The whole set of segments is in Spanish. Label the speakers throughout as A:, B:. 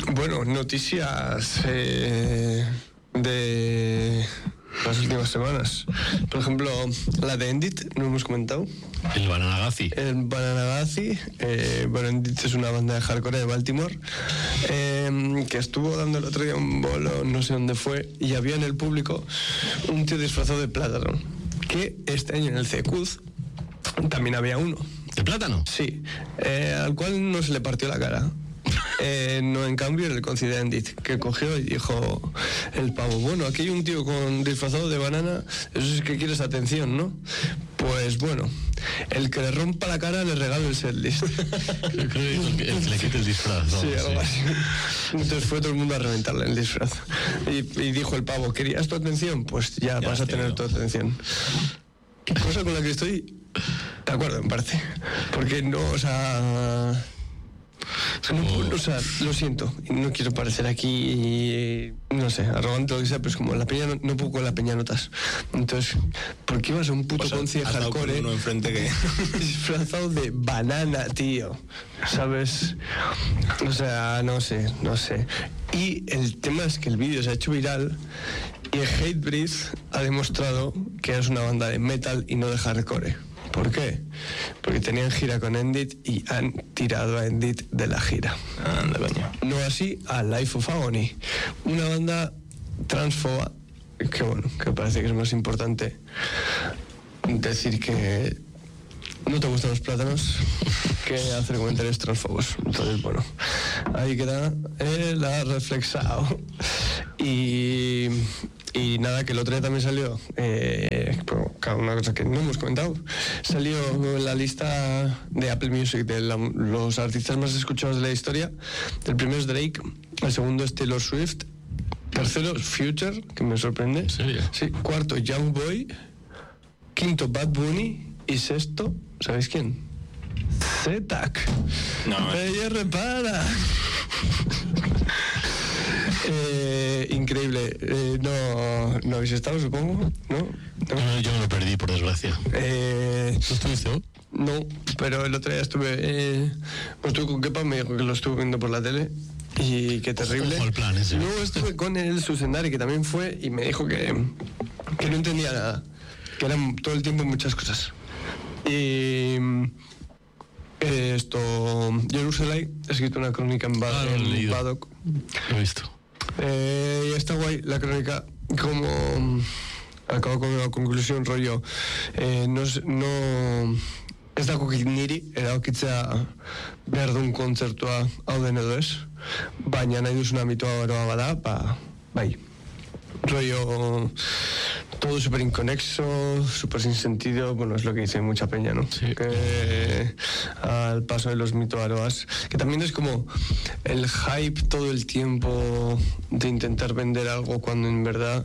A: Bueno, noticias de las últimas semanas. Por ejemplo, la de Endit, no hemos comentado.
B: El Banana Gazi.
A: Bueno, Endit es una banda de hardcore de Baltimore que estuvo dando el otro día un bolo, no sé dónde fue, y había en el público un tío disfrazado de plátano. Que este año en el CECUZ también había uno.
B: ¿De plátano?
A: Sí, al cual no se le partió la cara. No, en cambio, en el concierto de Endit, que cogió y dijo el pavo, bueno, aquí hay un tío con disfrazado de banana, eso es que quieres atención, ¿no? Pues bueno, el que le rompa la cara le regalo el setlist.
B: Creo que el que le quite el disfraz, ¿no?
A: Sí, algo así. Entonces fue todo el mundo a reventarle el disfraz. Y dijo el pavo, ¿querías tu atención? Pues ya vas a tener tu atención. Cosa con la que estoy de acuerdo, en parte. Porque no, o sea, lo siento, no quiero parecer aquí, no sé, arrogante o lo que sea, pero es como la peña, no puedo con la peña notas. Entonces, ¿por qué vas a un puto concierto hardcore
C: uno enfrente que
A: disfrazado de banana, tío? ¿Sabes? O sea, no sé. Y el tema es que el vídeo se ha hecho viral y Hatebreed ha demostrado que es una banda de metal y no de hardcore. ¿Por qué? Porque tenían gira con Endit y han tirado a Endit de la gira.
C: Anda, coño.
A: No así a Life of Agony, una banda transfoba que bueno, que parece que es más importante decir que no te gustan los plátanos que hacer comentarios transfobos. Entonces, bueno, ahí queda la reflexao. Y nada, que el otro día también salió, una cosa que no hemos comentado, salió en la lista de Apple Music de los artistas más escuchados de la historia. El primero es Drake, el segundo es Taylor Swift, tercero es Future, que me sorprende.
B: ¿En serio?
A: Sí, cuarto Young Boy, quinto Bad Bunny y sexto, ¿sabéis quién? Z-Tac.
C: No,
A: Ella repara. Increíble. No habéis estado, supongo, ¿no?
B: Yo me lo perdí, por desgracia. ¿Tú estuviste?
A: No, pero el otro día estuve con Kepa, me dijo que lo estuve viendo por la tele y qué terrible.
B: Ojo el plan ese.
A: Luego estuve con el Susendari, que también fue, y me dijo que no entendía nada, que eran todo el tiempo muchas cosas. Y Jerusalén, he escrito una crónica en Baddock.
B: Lo he visto.
A: Y está guay la crónica, como acabo con una conclusión rollo, no ez dago niri erabakitzea behar duen kontzertua hau den edo ez, baina nahi duzuna mitoa beroa bada, bai. Rollo todo súper inconexo, súper sin sentido, bueno, es lo que dice mucha peña, ¿no?
B: Sí.
A: Que al paso de los mitoaroas, que también es como el hype todo el tiempo de intentar vender algo cuando en verdad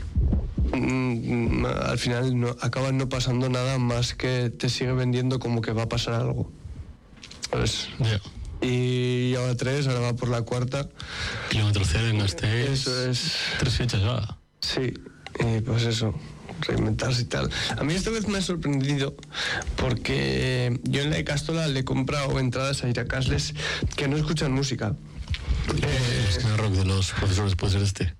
A: al final acaba no pasando nada más que te sigue vendiendo como que va a pasar algo, ¿sabes?
B: Yeah.
A: Y ahora 3, ahora va por la 4.
B: Kilómetro cero en Gasteiz.
A: Eso es.
B: 3 fechas ya.
A: Sí, pues eso, reinventarse y tal. A mí esta vez me ha sorprendido porque yo en la de Castola le he comprado entradas a ir a Casles que no escuchan música.
B: El rock de los profesores puede ser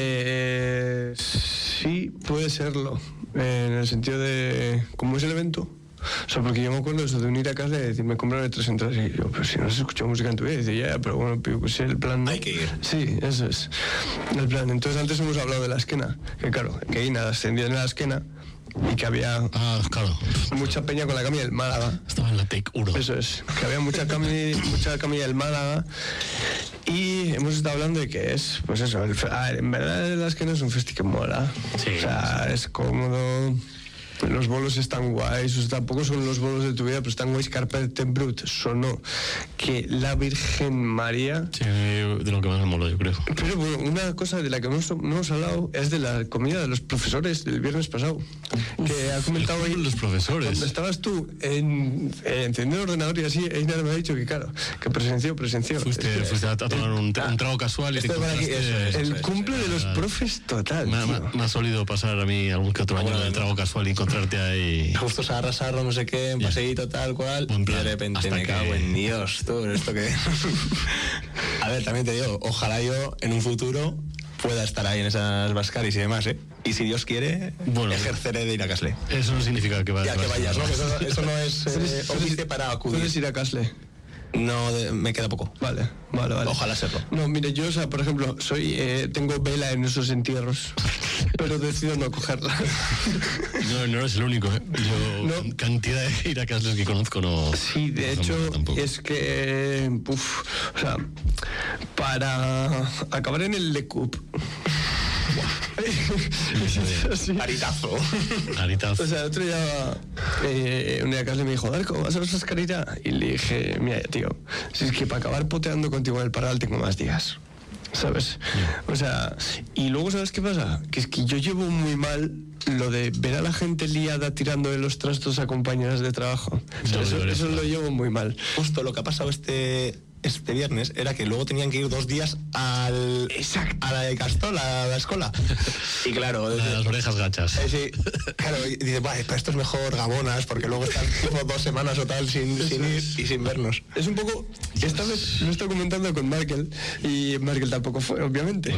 A: Sí, puede serlo, en el sentido de cómo es el evento. O sea, porque yo me acuerdo eso de unir a casa y decir, me compraré 3 entradas y yo, pero si no has escuchado música en tu vida, y dice, ya, pero bueno, pues el plan...
C: Hay que ir.
A: Sí, eso es el plan. Entonces antes hemos hablado de la esquena, que claro, que hay nada, ascendía en la esquena y que había
B: claro,
A: mucha peña con la camilla del Málaga.
B: estaba en la Take 1.
A: Eso es, que había mucha camilla del Málaga. Y hemos estado hablando de que es, pues eso, en verdad la esquena es un festi que mola.
B: Sí,
A: o sea,
B: sí.
A: es cómodo. Los bolos están guays, o sea, tampoco son los bolos de tu vida, pero están guays. Carpet Brut sonó que la Virgen María.
B: Sí, de lo que más me mola, yo creo.
A: Pero bueno, una cosa de la que no hemos hablado es de la comida de los profesores del viernes pasado. Que ha comentado ahí
B: los profesores.
A: Cuando estabas tú encendiendo el ordenador y así, Einar me ha dicho que claro, que presenció.
B: Fuiste a tomar un trago casual y te encontraste...
A: El cumple de los profes total.
B: Me ha solido pasar a mí algún que otro año de trago casual y encontrarte ahí...
C: Justo se arrasaron, no sé qué, en paseíto tal cual, y de repente me cago en Dios, tú, esto que... A ver, también te digo, ojalá yo en un futuro pueda estar ahí en esas Bascaris y demás, ¿eh? Y si Dios quiere, ejerceré de ir a Casle.
B: Eso no significa que vayas.
C: Ya, que vayas, ¿no? Eso no es óbice para acudir.
A: ¿Puedes ir a Casle?
C: No, me queda poco.
A: Vale.
C: Ojalá serlo.
A: No, mire, yo, o sea, por ejemplo, tengo vela en esos entierros, pero decido no cogerla.
B: No eres el único, ¿eh? Yo, cantidad de ir a casas que conozco, no...
A: Sí, de hecho, es que... o sea, para acabar en el LECUP...
C: Aritazo.
A: O sea, otro día un día Casle me dijo, Darko, ¿vas a ver Bascarita? Y le dije, mira, tío, si es que para acabar poteando contigo en el Parral tengo más días, ¿sabes? O sea, y luego, ¿sabes qué pasa? Que es que yo llevo muy mal lo de ver a la gente liada tirando de los trastos a compañeras de trabajo. O sea, eso lo llevo muy mal.
C: Justo lo que ha pasado este viernes era que luego tenían que ir 2 días a la de Castol, a la escuela. Y claro,
B: las orejas gachas.
C: Sí, claro, y dices, vale, para esto es mejor Gabonas, porque luego están tipo 2 semanas o tal sin ir y sin vernos.
A: Es un poco, esta vez lo he estado comentando con Markel, y Markel tampoco fue, obviamente.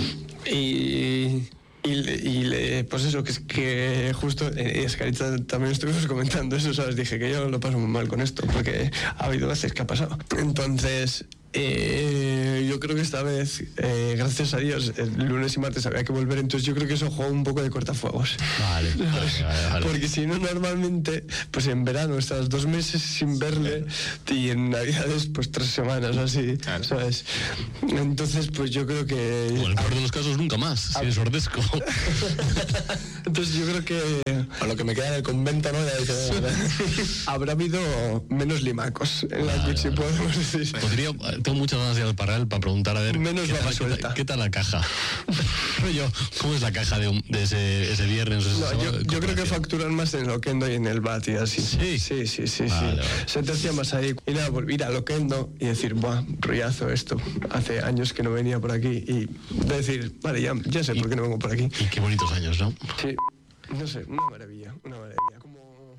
A: Pues eso, que es que justo en Escarita también estuvimos comentando eso, ¿sabes? Dije que yo lo paso muy mal con esto, porque ha habido veces que ha pasado. Entonces, yo creo que esta vez, gracias a Dios, el lunes y martes había que volver, entonces yo creo que eso jugó un poco de cortafuegos.
B: Vale.
A: Porque si no, normalmente, pues en verano estás 2 meses sin verle, y en Navidades, pues 3 semanas, así, ¿sabes? Entonces, pues yo creo que...
B: Bueno, en el peor de los casos, nunca más, si es ordesco.
A: Entonces yo creo que...
C: A lo que me queda en el convento, ¿no?
A: Habrá habido menos limacos en la que si podemos decir.
B: Tengo muchas ganas de ir al Parral para preguntar a ver
A: menos
B: ¿qué tal la caja? ¿Cómo es la caja de ese viernes?
A: Yo creo que facturan más en Loquendo y en el BAT y así. Sí.
B: Vale.
A: Se te hacía más ahí. Y nada, volver a Loquendo y decir, buah, rollazo esto. Hace años que no venía por aquí. Y decir, vale, ya sé por qué no vengo por aquí.
B: Y qué bonitos años, ¿no?
A: Sí, no sé, una maravilla. Como...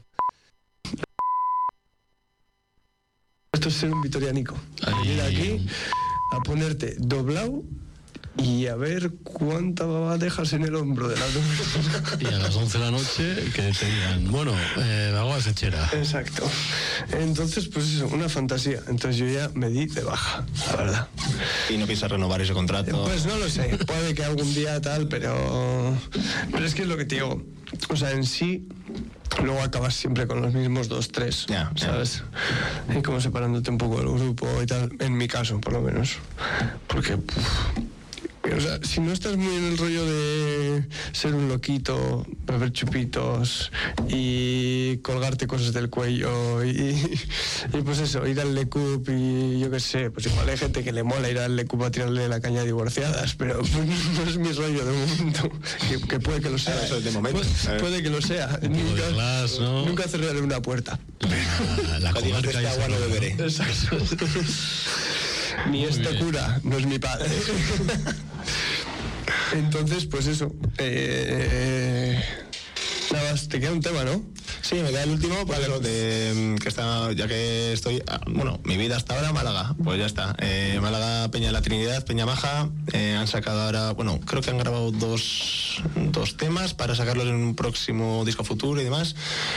A: Esto es ser un vitorianico. Venir aquí a ponerte doblado y a ver cuánta baba dejas en el hombro de la
B: Y a las 11 de la noche que te digan, bueno, agua sechera.
A: Exacto. Entonces, pues eso, una fantasía. Entonces yo ya me di de baja, la verdad.
C: ¿Y no piensas renovar ese contrato?
A: Pues no lo sé, puede que algún día tal, pero es que es lo que te digo. O sea, en sí, luego acabas siempre con los mismos 2, 3, ¿sabes? Y como separándote un poco del grupo y tal, en mi caso, por lo menos. Porque... o sea, si no estás muy en el rollo de ser un loquito, beber chupitos y colgarte cosas del cuello y pues eso, ir al LECUP y yo qué sé, pues igual hay gente que le mola ir al LECUP a tirarle la caña a divorciadas, pero pues no es mi rollo de momento, que puede que lo sea.
C: Eso es de momento.
A: Puede que lo sea. Nunca cerraré una puerta.
C: La comarca de agua no beberé.
A: Exacto. Ni este cura no es mi padre. Entonces, pues eso. Nada más, te queda un tema, ¿no?
C: Sí, me queda el último, pues lo de que está, ya que estoy, mi vida hasta ahora, Málaga, pues ya está. Málaga, Peña de la Trinidad, Peña Maja, han sacado ahora, creo que han grabado dos temas para sacarlos en un próximo disco futuro y demás.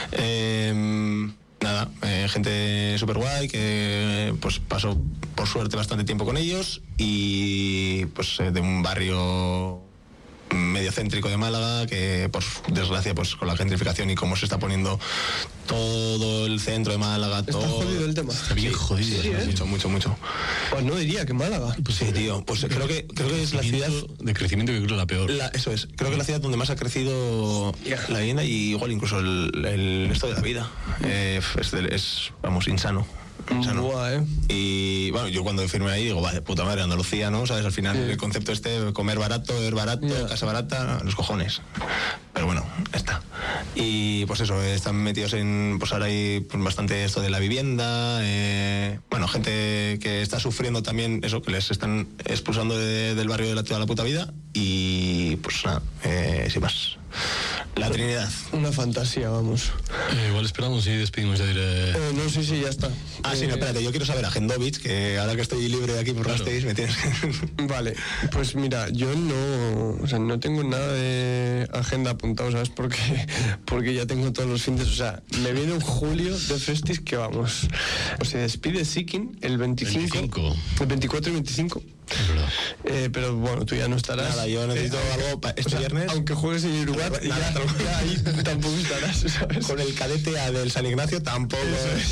C: Nada, gente súper guay que pues pasó por suerte bastante tiempo con ellos y pues de un barrio medio céntrico de Málaga que por desgracia pues con la gentrificación y cómo se está poniendo todo el centro de Málaga,
A: está jodido el tema.
B: Está bien jodido.
A: Sí,
C: mucho.
A: Pues no diría que Málaga.
C: Pues sí, tío. Pues creo que es la ciudad
B: de crecimiento, que creo la peor.
C: Eso es. Creo que es la ciudad donde más ha crecido la vivienda y igual incluso el esto de la vida. Es insano. Y bueno, yo cuando firmé ahí digo, de puta madre, Andalucía, ¿no? ¿Sabes? Al final el concepto comer barato, ver barato, casa barata, los cojones. Pero bueno, está. Y pues eso, están metidos en, pues ahora hay pues, bastante esto de la vivienda, bueno, gente que está sufriendo también eso, que les están expulsando del barrio de toda la puta vida, y pues nada, sin más. La Trinidad.
A: Una fantasía, vamos.
B: Igual esperamos y despedimos ya diré.
A: No, sí, ya está.
C: Sí, no, espérate, yo quiero saber a Gendovich, que ahora que estoy libre de aquí por Gasteiz, me tienes que...
A: Vale, pues mira, yo no tengo nada de agenda apuntado, ¿sabes? Porque ya tengo todos los fines, o sea, me viene un julio de festis que vamos. O se despide Seeking el 25. El 24 y 25.
B: Es verdad.
A: Pero bueno, tú ya no estarás.
C: Nada, yo necesito algo este viernes.
A: Aunque juegues en Uruguay, ya ahí tampoco estarás, ¿sabes?
C: Con el cadete A del San Ignacio tampoco.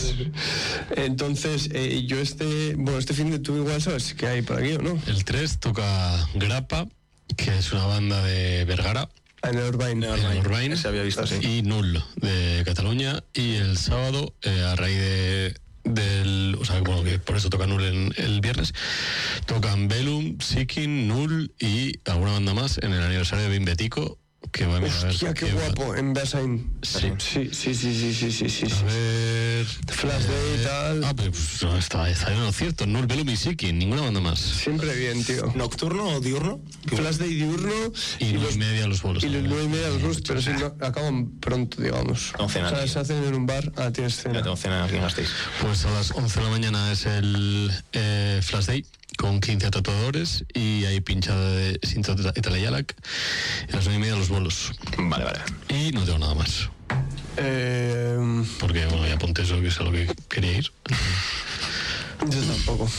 A: Entonces, yo este fin de tú igual sabes que hay por aquí, ¿o no?
B: El 3 toca Grappa, que es una banda de Vergara.
A: En el
B: Urbain.
C: Se había visto, sí.
B: Y Null, de Cataluña. Y el sábado, a raíz o sea, bueno, que por eso toca Null el viernes, tocan Velum, Seeking, Null y alguna banda más en el aniversario de Bimbetico, que va a mirar.
A: Hostia, qué guapo, en Bersain.
B: Sí.
A: Sí.
B: A ver...
A: Flash Day y tal.
B: Pues no, está bien lo cierto. Null, Velum y Seeking, ninguna banda más.
A: Siempre bien, tío.
C: ¿Nocturno o diurno?
A: Flash Day diurno.
B: Y 9:30 los bolos.
A: Y los 9:30 los bolos, pero si no, acaban pronto, digamos.
C: No cenan.
A: O sea, se hacen en un bar. Tienes cena.
C: Ya tengo cena aquí en Gasteiz.
B: Pues a las 11 de la mañana es el Flash Day con 15 tatuadores y hay pinchada de Sinto Italayalak. Y a las 9:30 los bolos.
C: Vale.
B: Y no tengo nada más. Porque bueno, ya apunté eso, que es a lo que quería ir.
A: Yo tampoco.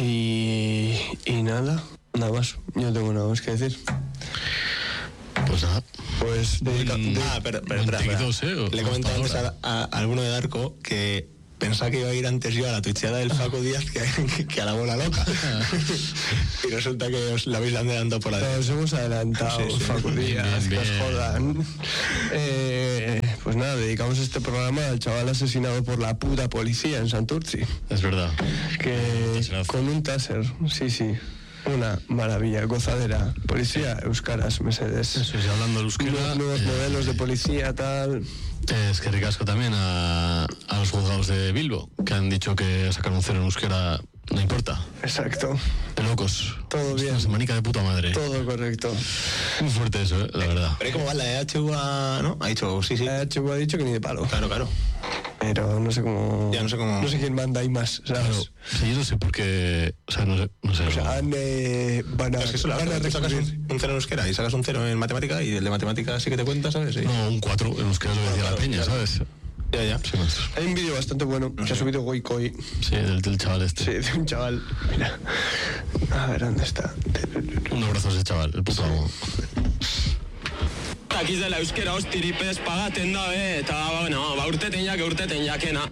A: Y nada más. Yo no tengo nada más que decir.
B: Pues nada.
A: Pues
C: Espera. Le he comentado antes a alguno de Darko que pensaba que iba a ir antes yo a la tuicheada del Facu Díaz que a la bola loca. Y resulta que os la habéis adelantado por la
A: Nos hemos adelantado,
C: Sí.
A: Facu Díaz, que os jodan. Pues nada, dedicamos este programa al chaval asesinado por la puta policía en Santurtzi.
B: Es verdad.
A: Que con un taser, sí. Una maravilla, gozadera. Policía, euskaras, Mercedes.
B: Eso es, hablando de euskera.
A: Nuevos modelos de policía, tal.
B: Es que ricasco también a los juzgados de Bilbo, que han dicho que sacar un 0 en euskera no importa.
A: Exacto.
B: De locos.
A: Todo bien.
B: Una semanica de puta madre.
A: Todo correcto.
B: Muy fuerte eso, la verdad.
C: Pero ¿cómo va la EHU? ¿No? Ha dicho sí.
A: Ha dicho que ni de palo.
C: Claro.
A: Pero no sé cómo...
C: Ya no sé cómo...
A: No sé quién manda ahí más, ¿sabes?
B: Pero, sí, yo no sé por qué... O sea, no sé.
A: O sea, van a
C: Es que eso,
A: van a
C: tú sacas
A: recurrir.
C: un 0 en euskera y sacas un 0 en matemática, y el de matemática sí que te cuenta, ¿sabes? Sí.
B: No, un 4 en euskera lo decía la peña,
C: claro.
B: ¿sabes?
C: Ya.
B: Sí, más.
A: Hay un vídeo bastante bueno que ha subido Goikoi.
B: Sí, del chaval este.
A: Sí, de un chaval. Mira. A ver, ¿dónde está?
B: Un abrazo a ese chaval, el puto amo.
D: Aquí dela euskera ostiripez pagaten dabe, eta bueno, urteten jakena.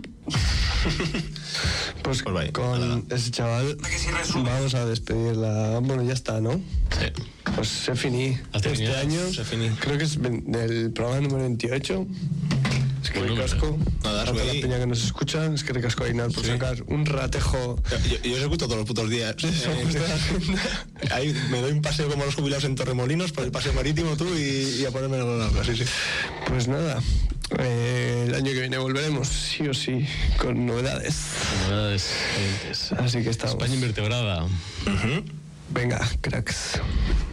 A: Pues
C: Pues vaya,
A: con
C: nada.
A: ese chaval vamos a despedirla. Bueno, ya está, ¿no?
B: Sí.
A: Pues se finí.
B: Hace
A: Este
B: finí.
A: año
C: Se finí.
A: creo que es del programa número 28. Es que
B: Buen número.
A: ricasco.
C: Nada,
A: A toda la
C: sube ahí.
A: peña que nos escucha. Es que ricasco Ainar por
C: Sí.
A: sacar un ratejo.
C: Yo os escucho todos los putos días.
A: Eso, pues, de la agenda.
C: Ahí me doy un paseo como los jubilados en Torremolinos por el paseo marítimo tú y a ponerme en la plaza, sí.
A: Pues nada, el año que viene volveremos, sí o sí, con novedades.
B: Novedades calientes.
A: Así que estamos.
B: España invertebrada.
A: Venga, cracks.